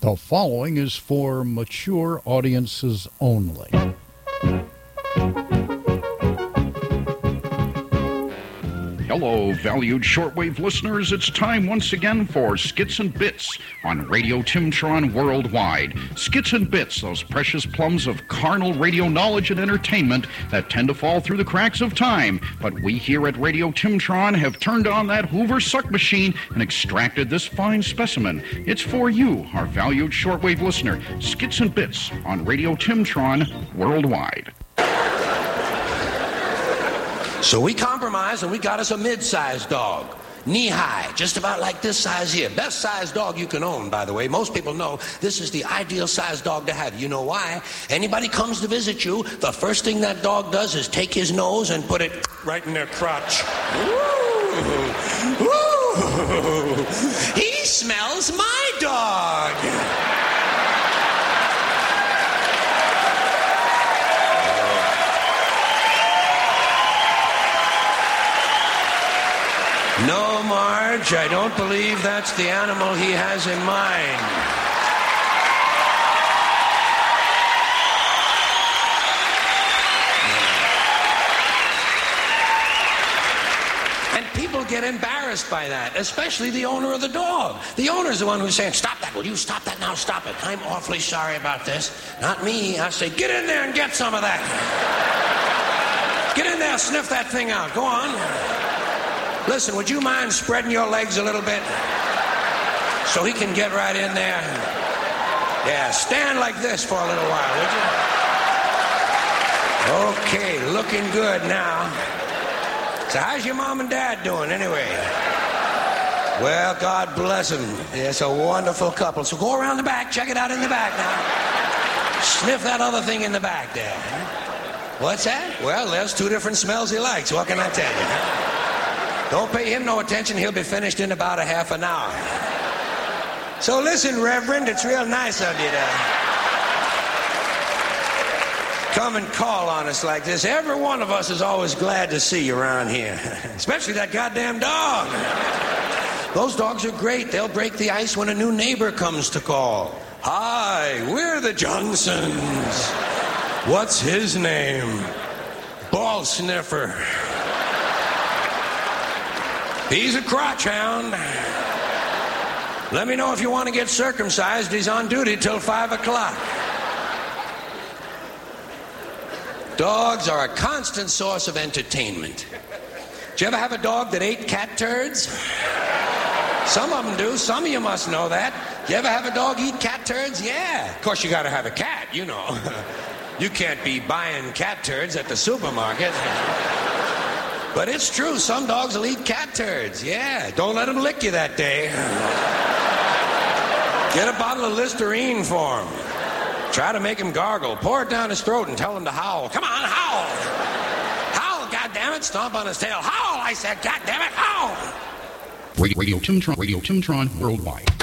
The following is for mature audiences only. Hello, valued shortwave listeners. It's time once again for Skits and Bits on Radio Timtron Worldwide. Skits and Bits, those precious plums of carnal radio knowledge and entertainment that tend to fall through the cracks of time. But we here at Radio Timtron have turned on that Hoover suck machine and extracted this fine specimen. It's for you, our valued shortwave listener. Skits and Bits on Radio Timtron Worldwide. So we compromised and we got us a mid-sized dog. Knee-high, just about like this size here. Best sized dog you can own, by the way. Most people know this is the ideal sized dog to have. You know why? Anybody comes to visit you, the first thing that dog does is take his nose and put it right in their crotch. Ooh. Ooh. He smells my dog. No, Marge, I don't believe that's the animal he has in mind. And people get embarrassed by that, especially the owner of the dog. The owner's the one who's saying, stop that, will you stop that now, stop it. I'm awfully sorry about this. Not me. I say, get in there and get some of that. Get in there, sniff that thing out. Go on. Listen, would you mind spreading your legs a little bit so he can get right in there? Yeah, stand like this for a little while, would you? Okay, looking good now. So how's your mom and dad doing anyway? Well, God bless them. It's a wonderful couple. So go around the back, check it out in the back now. Sniff that other thing in the back there. What's that? Well, there's two different smells he likes. What can I tell you? Don't pay him no attention. He'll be finished in about a half an hour. So listen, Reverend, it's real nice of you to come and call on us like this. Every one of us is always glad to see you around here, especially that goddamn dog. Those dogs are great. They'll break the ice when a new neighbor comes to call. Hi, we're the Johnsons. What's his name? Ball Sniffer. He's a crotch hound. Let me know if you want to get circumcised. He's on duty till 5 o'clock. Dogs are a constant source of entertainment. Did you ever have a dog that ate cat turds? Some of them do. Some of you must know that. You ever have a dog eat cat turds? Yeah. Of course, you got to have a cat, you know. You can't be buying cat turds at the supermarket. But it's true, some dogs will eat cat turds. Yeah, don't let them lick you that day. Get a bottle of Listerine for him. Try to make him gargle. Pour it down his throat and tell him to howl. Come on, howl. Howl, goddammit. Stomp on his tail. Howl, I said, goddammit, howl. Radio Timtron Worldwide.